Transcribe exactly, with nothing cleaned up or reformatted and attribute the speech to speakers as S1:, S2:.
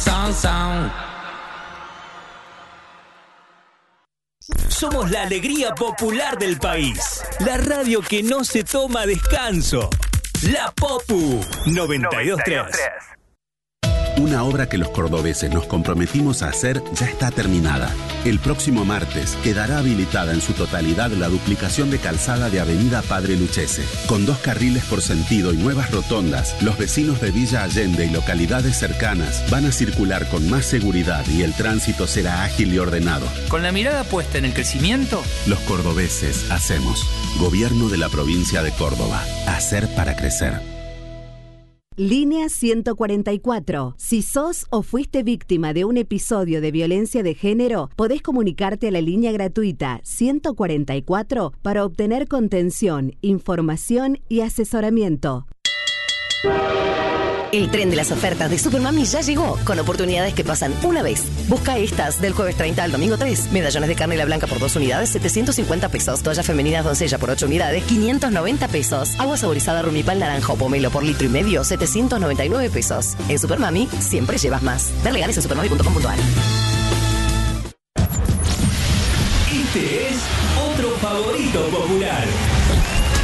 S1: Sound, sound.
S2: Somos la alegría popular del país. La radio que no se toma descanso. La Popu noventa y dos punto tres.
S3: Una obra que los cordobeses nos comprometimos a hacer ya está terminada. El próximo martes quedará habilitada en su totalidad la duplicación de calzada de Avenida Padre Lucchese. Con dos carriles por sentido y nuevas rotondas, los vecinos de Villa Allende y localidades cercanas van a circular con más seguridad y el tránsito será ágil y ordenado.
S4: Con la mirada puesta en el crecimiento,
S3: los cordobeses hacemos. Gobierno de la provincia de Córdoba. Hacer para crecer.
S5: Línea ciento cuarenta y cuatro. Si sos o fuiste víctima de un episodio de violencia de género, podés comunicarte a la línea gratuita ciento cuarenta y cuatro para obtener contención, información y asesoramiento.
S6: El tren de las ofertas de Supermami ya llegó, con oportunidades que pasan una vez. Busca estas del jueves treinta al domingo tres. Medallones de carne la blanca por dos unidades, setecientos cincuenta pesos. Toallas femeninas doncella por ocho unidades, quinientos noventa pesos. Agua saborizada rumipal naranja o pomelo por litro y medio, setecientos noventa y nueve pesos. En Supermami siempre llevas más. Ver legales en supermami punto com punto a r.
S2: Este es otro favorito popular.